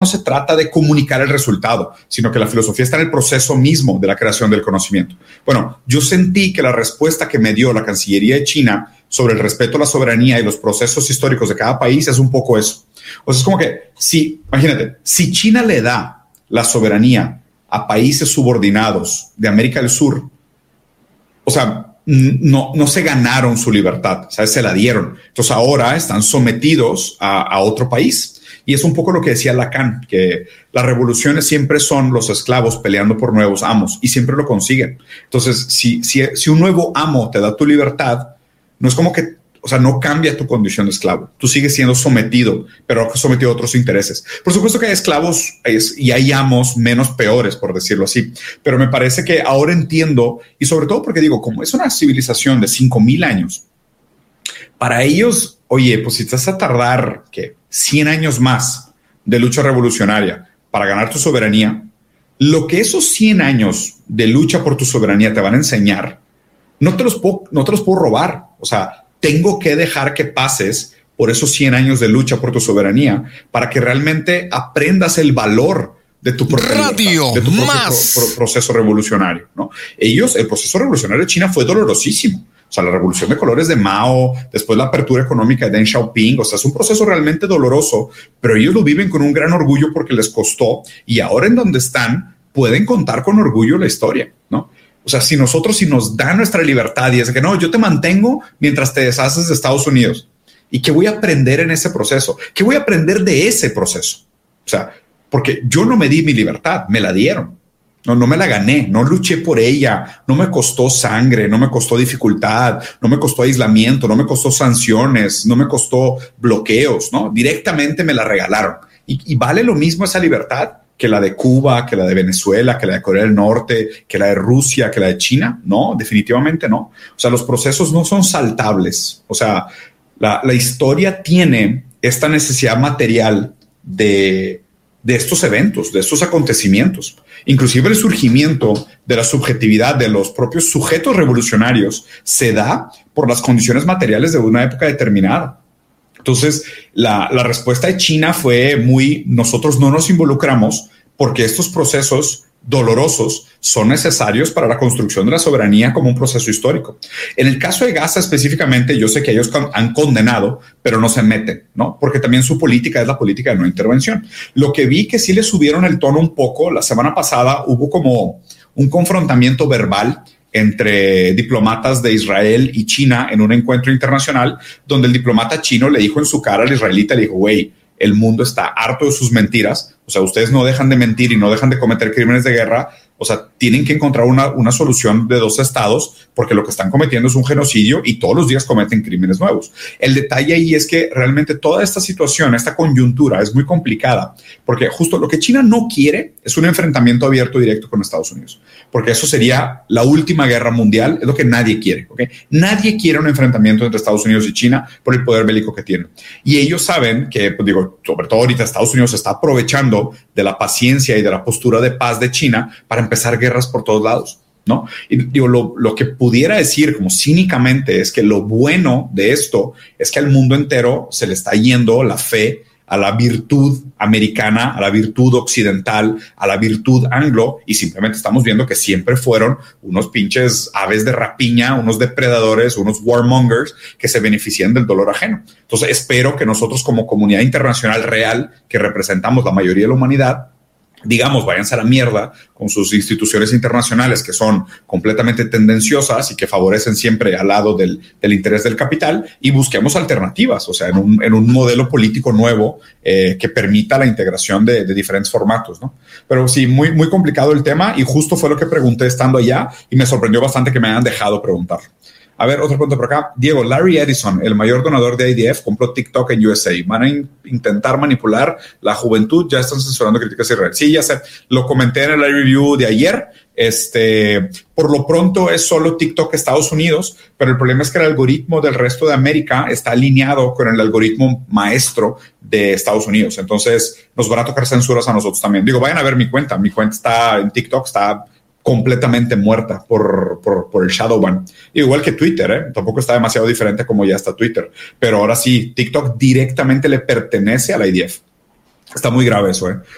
se trata de comunicar el resultado, sino que la filosofía está en el proceso mismo de la creación del conocimiento. Bueno, yo sentí que la respuesta que me dio la Cancillería de China sobre el respeto a la soberanía y los procesos históricos de cada país es un poco eso. O sea, es como que, imagínate, si China le da la soberanía a países subordinados de América del Sur, o sea, no se ganaron su libertad, ¿sabes? Se la dieron. Entonces ahora están sometidos a otro país. Y es un poco lo que decía Lacan, que las revoluciones siempre son los esclavos peleando por nuevos amos y siempre lo consiguen. Entonces, si un nuevo amo te da tu libertad, no es como que, o sea, no cambia tu condición de esclavo. Tú sigues siendo sometido, pero sometido a otros intereses. Por supuesto que hay esclavos y hay amos menos peores, por decirlo así. Pero me parece que ahora entiendo, y sobre todo porque digo, como es una civilización de 5,000 años, para ellos, oye, pues si te vas a tardar, ¿qué? 100 años más de lucha revolucionaria para ganar tu soberanía, lo que esos 100 años de lucha por tu soberanía te van a enseñar, no te los puedo robar. O sea, tengo que dejar que pases por esos 100 años de lucha por tu soberanía para que realmente aprendas el valor de tu propio proceso revolucionario, ¿no? El proceso revolucionario de China fue dolorosísimo. O sea, la revolución de colores de Mao, después la apertura económica de Deng Xiaoping, o sea, es un proceso realmente doloroso, pero ellos lo viven con un gran orgullo porque les costó y ahora en donde están pueden contar con orgullo la historia, ¿no? O sea, si nos dan nuestra libertad y es que no, yo te mantengo mientras te deshaces de Estados Unidos. ¿Y qué voy a aprender en ese proceso? ¿Qué voy a aprender de ese proceso? O sea, porque yo no me di mi libertad, me la dieron. No me la gané, no luché por ella, no me costó sangre, no me costó dificultad, no me costó aislamiento, no me costó sanciones, no me costó bloqueos, ¿no? Directamente me la regalaron. Y vale lo mismo esa libertad que la de Cuba, que la de Venezuela, que la de Corea del Norte, que la de Rusia, que la de China. No, definitivamente no. O sea, los procesos no son saltables. O sea, la historia tiene esta necesidad material de estos eventos, de estos acontecimientos. Inclusive el surgimiento de la subjetividad de los propios sujetos revolucionarios se da por las condiciones materiales de una época determinada. Entonces, la respuesta de China fue nosotros no nos involucramos porque estos procesos dolorosos son necesarios para la construcción de la soberanía como un proceso histórico. En el caso de Gaza específicamente, yo sé que ellos han condenado, pero no se meten, ¿no? Porque también su política es la política de no intervención. Lo que vi que sí le subieron el tono un poco, la semana pasada hubo como un confrontamiento verbal entre diplomatas de Israel y China en un encuentro internacional donde el diplomata chino le dijo en su cara al israelita, le dijo, güey, el mundo está harto de sus mentiras. O sea, ustedes no dejan de mentir y no dejan de cometer crímenes de guerra. O sea, tienen que encontrar una solución de 2 estados porque lo que están cometiendo es un genocidio y todos los días cometen crímenes nuevos. El detalle ahí es que realmente toda esta situación, esta coyuntura es muy complicada porque justo lo que China no quiere es un enfrentamiento abierto directo con Estados Unidos, porque eso sería la última guerra mundial, es lo que nadie quiere, ¿ok? Nadie quiere un enfrentamiento entre Estados Unidos y China por el poder bélico que tienen. Y ellos saben que, pues digo, sobre todo ahorita Estados Unidos se está aprovechando de la paciencia y de la postura de paz de China para empezar guerras por todos lados, ¿no? Y digo, lo que pudiera decir como cínicamente es que lo bueno de esto es que al mundo entero se le está yendo la fe a la virtud americana, a la virtud occidental, a la virtud anglo, y simplemente estamos viendo que siempre fueron unos pinches aves de rapiña, unos depredadores, unos warmongers que se benefician del dolor ajeno. Entonces espero que nosotros como comunidad internacional real, que representamos la mayoría de la humanidad, digamos, váyanse a la mierda con sus instituciones internacionales que son completamente tendenciosas y que favorecen siempre al lado del interés del capital y busquemos alternativas, o sea, en un modelo político nuevo que permita la integración de diferentes formatos, ¿no? Pero sí, muy, muy complicado el tema y justo fue lo que pregunté estando allá y me sorprendió bastante que me hayan dejado preguntar. A ver, otro punto por acá. Diego, Larry Edison, el mayor donador de IDF, compró TikTok en USA. Van a intentar manipular la juventud. Ya están censurando críticas a Israel. Sí, ya sé. Lo comenté en el live review de ayer. Por lo pronto es solo TikTok Estados Unidos, pero el problema es que el algoritmo del resto de América está alineado con el algoritmo maestro de Estados Unidos. Entonces nos van a tocar censuras a nosotros también. Digo, vayan a ver mi cuenta. Mi cuenta está en TikTok, está completamente muerta por el shadow ban. Igual que Twitter, tampoco está demasiado diferente como ya está Twitter. Pero ahora sí, TikTok directamente le pertenece a la IDF. Está muy grave eso,